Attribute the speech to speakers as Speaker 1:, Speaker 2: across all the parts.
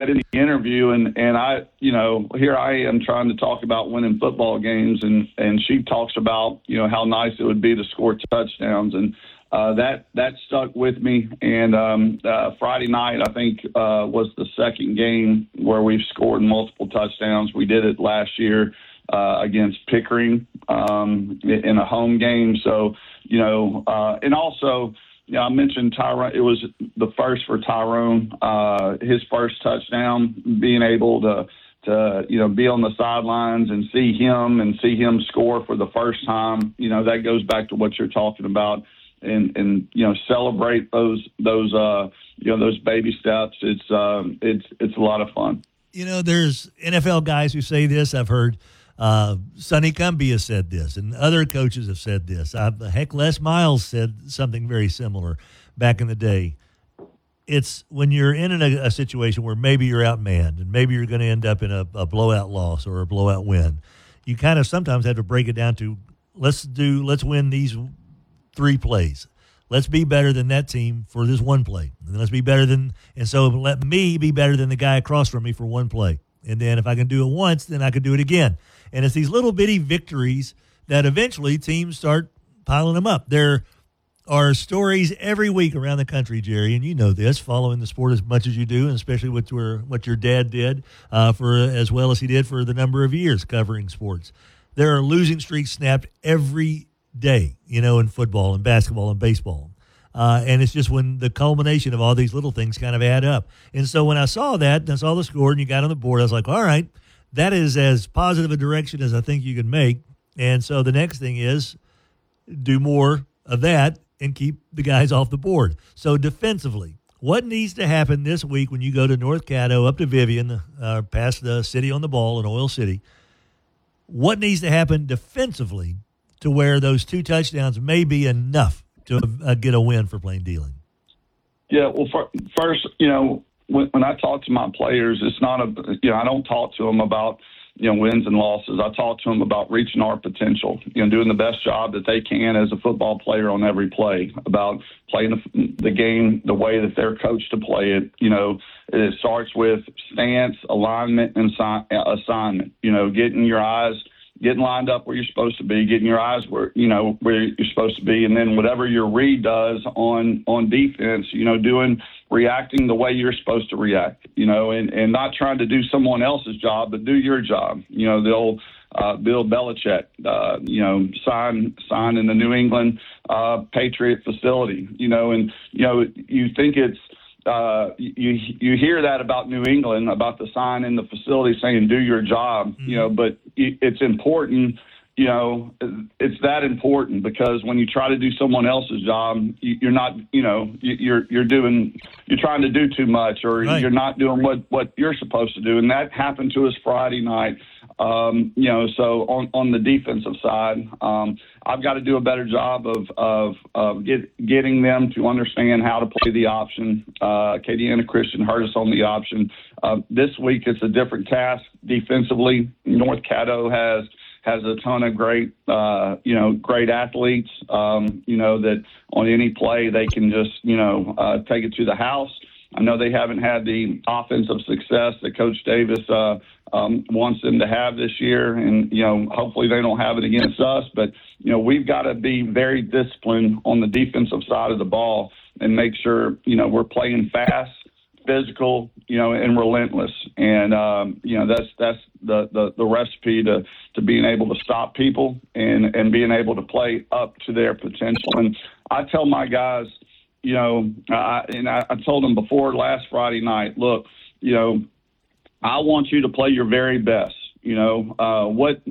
Speaker 1: in the interview, and here I am trying to talk about winning football games, and she talks about, how nice it would be to score touchdowns, and that stuck with me. And Friday night, I think, was the second game where we've scored multiple touchdowns. We did it last year against Pickering in a home game. So, and also, I mentioned Tyrone. It was the first for Tyrone, his first touchdown, being able to be on the sidelines and see him score for the first time. That goes back to what you're talking about, and celebrate those baby steps. It's a lot of fun.
Speaker 2: There's NFL guys who say this. I've heard Sonny Cumbia said this, and other coaches have said this. Les Miles said something very similar back in the day. It's when you're in a situation where maybe you're outmanned and maybe you're going to end up in a blowout loss or a blowout win, you kind of sometimes have to break it down to let's win these 3 plays. Let's be better than that team for this one play. And let's be better than, and so let me be better than the guy across from me for one play. And then if I can do it once, then I can do it again. And it's these little bitty victories that eventually teams start piling them up. There are stories every week around the country, Jerry, and you know this, following the sport as much as you do, and especially what your dad did for as well as he did for the number of years covering sports. There are losing streaks snapped every day, in football and basketball and baseball. And it's just when the culmination of all these little things kind of add up. And so when I saw that and I saw the score and you got on the board, I was like, all right, that is as positive a direction as I think you can make. And so the next thing is do more of that and keep the guys off the board. So defensively, what needs to happen this week when you go to North Caddo, up to Vivian, past the City on the Ball in Oil City? What needs to happen defensively to where those 2 touchdowns may be enough to get a win for Plain Dealing?
Speaker 1: Yeah, well, first, when I talk to my players, it's not I don't talk to them about, wins and losses. I talk to them about reaching our potential, doing the best job that they can as a football player on every play, about playing the game the way that they're coached to play it. It starts with stance, alignment, and assignment, getting lined up where you're supposed to be, getting your eyes where you're supposed to be, and then whatever your read does on defense, reacting the way you're supposed to react, and not trying to do someone else's job, but do your job. The old Bill Belichick, signed in the New England Patriot facility, and you think it's. You hear that about New England, about the sign in the facility saying do your job, but it's important, it's that important, because when you try to do someone else's job, you're not, you're trying to do too much, or right. You're not doing what you're supposed to do. And that happened to us Friday night. So on the defensive side, I've got to do a better job of getting them to understand how to play the option. Acadiana Christian heard us on the option. This week it's a different task defensively. North Caddo has a ton of great athletes, that on any play they can just, take it to the house. I know they haven't had the offensive success that Coach Davis wants them to have this year, and, hopefully they don't have it against us. But, we've got to be very disciplined on the defensive side of the ball and make sure, we're playing fast, physical, and relentless. And, that's the recipe to being able to stop people and being able to play up to their potential. And I tell my guys, I told them before last Friday night, look, I want you to play your very best. What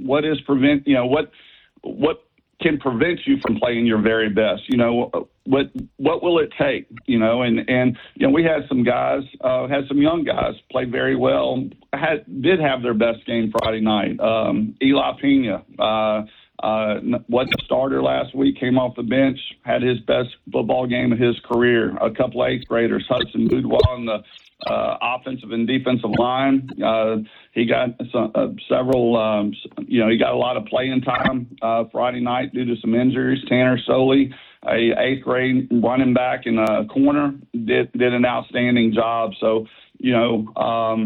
Speaker 1: can prevent you from playing your very best? What will it take? And we had some guys, had some young guys play very well. Did have their best game Friday night. Eli Pena wasn't a starter last week. Came off the bench, had his best football game of his career. A couple of 8th graders, Hudson Boudoir on the offensive and defensive line. He got several. He got a lot of playing time Friday night due to some injuries. Tanner Soley, a 8th grade running back in a corner, did an outstanding job. So